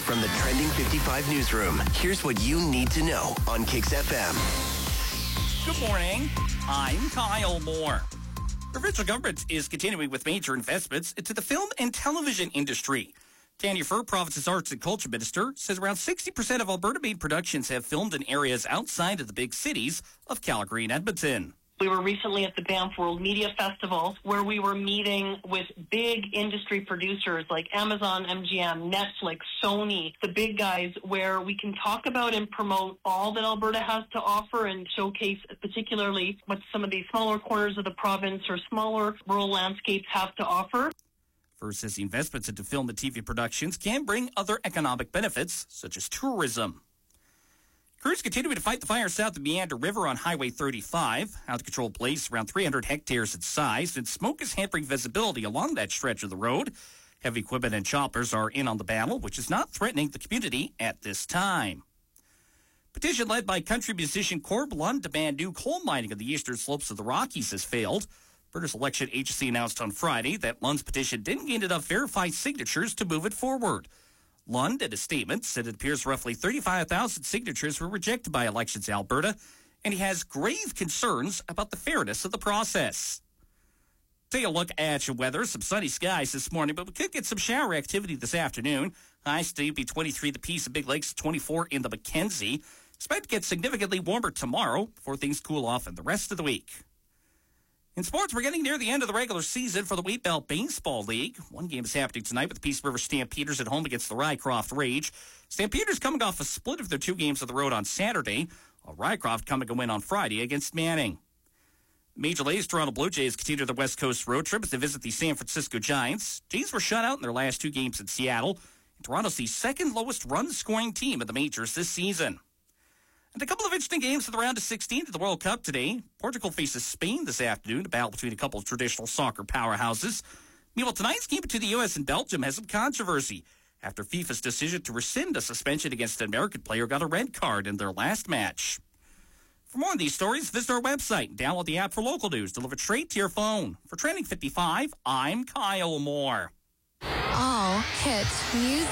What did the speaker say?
From the Trending 55 newsroom, here's what you need to know on Kicks FM. Good morning. I'm Kyle Moore. The provincial government is continuing with major investments into the film and television industry. Tanya Fur, province's arts and culture minister, says around 60% of Alberta-made productions have filmed in areas outside of the big cities of Calgary and Edmonton. We were recently at the Banff World Media Festival where we were meeting with big industry producers like Amazon, MGM, Netflix, Sony, the big guys, where we can talk about and promote all that Alberta has to offer and showcase particularly what some of these smaller corners of the province or smaller rural landscapes have to offer. First says the investments into film and TV productions can bring other economic benefits, such as tourism. Crews continuing to fight the fire south of Meander River on Highway 35. Out-of-control blaze around 300 hectares in size, and smoke is hampering visibility along that stretch of the road. Heavy equipment and choppers are in on the battle, which is not threatening the community at this time. Petition led by country musician Corb Lund to ban new coal mining on the eastern slopes of the Rockies has failed. Alberta's election agency announced on Friday that Lund's petition didn't gain enough verified signatures to move it forward. Lund, in a statement, said it appears roughly 35,000 signatures were rejected by Elections Alberta, and he has grave concerns about the fairness of the process. Take a look at your weather. Some sunny skies this morning, but we could get some shower activity this afternoon. Highs today will be 23 the Peace of Big Lakes, 24 in the Mackenzie. Expect to get significantly warmer tomorrow before things cool off in the rest of the week. In sports, we're getting near the end of the regular season for the Wheat Belt Baseball League. One game is happening tonight with the Peace River Stampeders at home against the Rycroft Rage. Stampeders coming off a split of their two games on the road on Saturday, while Rycroft coming a win on Friday against Manning. Major League's Toronto Blue Jays continue their West Coast road trip as they visit the San Francisco Giants. Jays were shut out in their last two games in Seattle. And Toronto's the second lowest run-scoring team in the majors this season. And a couple of interesting games for the round of 16 of the World Cup today. Portugal faces Spain this afternoon, a battle between a couple of traditional soccer powerhouses. Meanwhile, tonight's game between the U.S. and Belgium has some controversy after FIFA's decision to rescind a suspension against an American player who got a red card in their last match. For more on these stories, visit our website and download the app for local news delivered straight to your phone. For Trending 55, I'm Kyle Moore. All hit music.